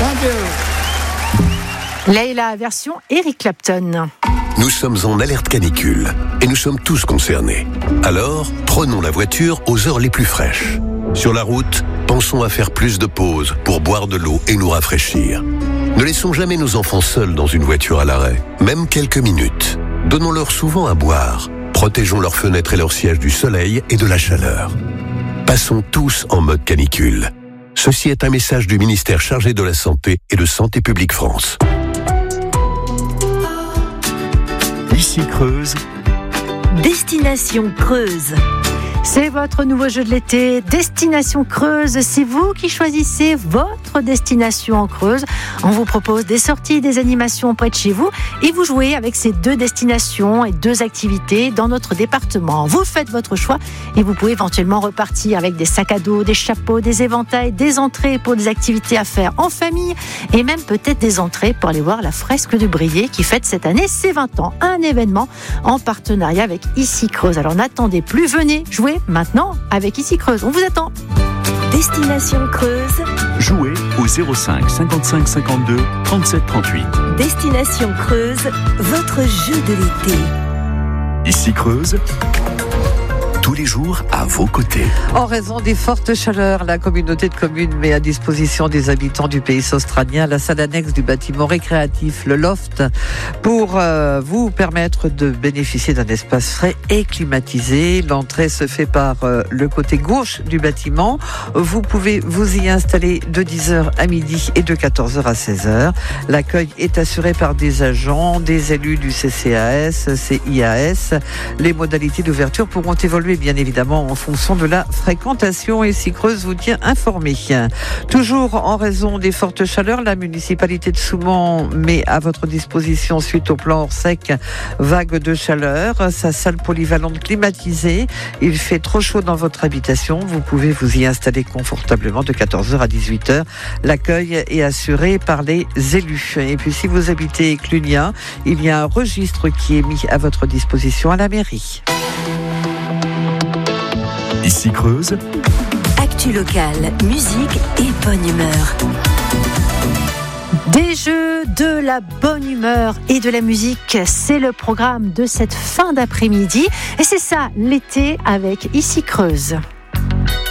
Thank you. Leila, version Eric Clapton. Nous sommes en alerte canicule et nous sommes tous concernés. Alors, prenons la voiture aux heures les plus fraîches. Sur la route, pensons à faire plus de pauses pour boire de l'eau et nous rafraîchir. Ne laissons jamais nos enfants seuls dans une voiture à l'arrêt, même quelques minutes. Donnons-leur souvent à boire. Protégeons leurs fenêtres et leurs sièges du soleil et de la chaleur. Passons tous en mode canicule. Ceci est un message du ministère chargé de la Santé et de Santé publique France. Ici Creuse. Destination Creuse. C'est votre nouveau jeu de l'été, Destination Creuse. C'est vous qui choisissez votre destination en Creuse. On vous propose des sorties, des animations près de chez vous et vous jouez avec ces 2 destinations et 2 activités dans notre département. Vous faites votre choix et vous pouvez éventuellement repartir avec des sacs à dos, des chapeaux, des éventails, des entrées pour des activités à faire en famille et même peut-être des entrées pour aller voir la fresque de Briey qui fête cette année ses 20 ans. Un événement en partenariat avec Ici Creuse. Alors n'attendez plus, venez jouer maintenant avec Ici Creuse. On vous attend. Destination Creuse. Jouez au 05 55 52 37 38. Destination Creuse, votre jeu de l'été. Ici Creuse. Tous les jours à vos côtés. En raison des fortes chaleurs, la communauté de communes met à disposition des habitants du pays australien la salle annexe du bâtiment récréatif, le Loft, pour vous permettre de bénéficier d'un espace frais et climatisé. L'entrée se fait par le côté gauche du bâtiment. Vous pouvez vous y installer de 10h à midi et de 14h à 16h. L'accueil est assuré par des agents, des élus du CCAS, CIAS. Les modalités d'ouverture pourront évoluer bien évidemment en fonction de la fréquentation et Ici Creuse vous tient informé. Toujours en raison des fortes chaleurs, la municipalité de Souman met à votre disposition suite au plan hors sec vague de chaleur sa salle polyvalente climatisée. Il fait trop chaud dans votre habitation, vous pouvez vous y installer confortablement de 14h à 18h. L'accueil est assuré par les élus. Et puis si vous habitez Clunia, il y a un registre qui est mis à votre disposition à la mairie. Ici Creuse. Actu locale, musique et bonne humeur. Des jeux, de la bonne humeur et de la musique, c'est le programme de cette fin d'après-midi. Et c'est ça, l'été avec Ici Creuse.